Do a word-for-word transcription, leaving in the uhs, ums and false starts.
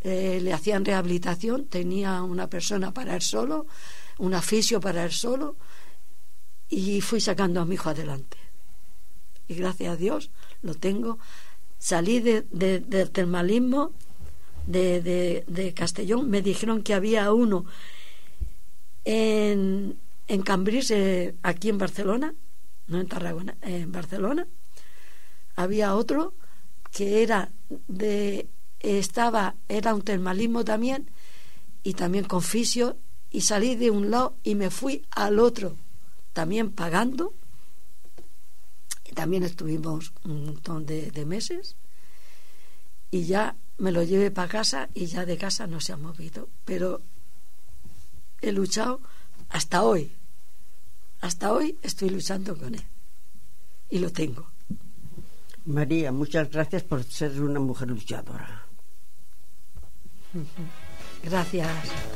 eh, le hacían rehabilitación, tenía una persona para él solo, un fisio para él solo, y fui sacando a mi hijo adelante. Y gracias a Dios lo tengo. Salí de, de, del termalismo de, de, de Castellón. Me dijeron que había uno en, en Cambrils, eh, aquí en Barcelona, no en Tarragona, en Barcelona. Había otro que era de estaba era un termalismo también, y también con fisio, y salí de un lado y me fui al otro, también pagando. También estuvimos un montón de, de meses, y ya me lo llevé para casa, y ya de casa no se ha movido, pero he luchado hasta hoy. Hasta hoy estoy luchando con él y lo tengo. María, muchas gracias por ser una mujer luchadora. Gracias.